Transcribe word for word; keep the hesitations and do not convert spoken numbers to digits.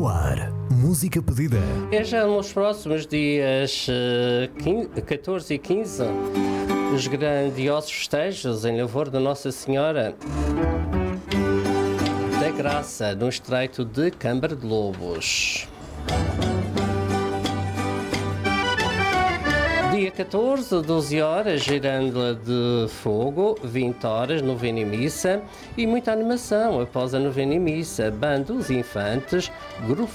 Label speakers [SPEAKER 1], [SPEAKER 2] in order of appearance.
[SPEAKER 1] No ar, música pedida.
[SPEAKER 2] É já nos próximos dias eh, quinze, catorze e quinze, os grandiosos festejos em louvor de Nossa Senhora da Graça, no Estreito de Câmara de Lobos. Dia catorze, doze horas, girândola de fogo, vinte horas, novena e missa e muita animação após a novena e missa. Banda Os Infantes, grupo